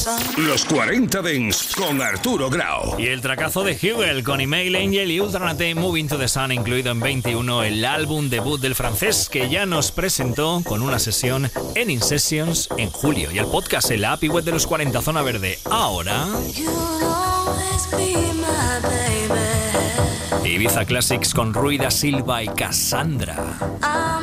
Los 40 Dents con Arturo Grau. Y el tracazo de Hugel con Email Angel y Ultranate Moving to the Sun, incluido en 21, el álbum debut del francés que ya nos presentó con una sesión en In Sessions en julio. Y el podcast en la API web de los 40 Zona Verde. Ahora Ibiza Classics con Rui da Silva y Cassandra.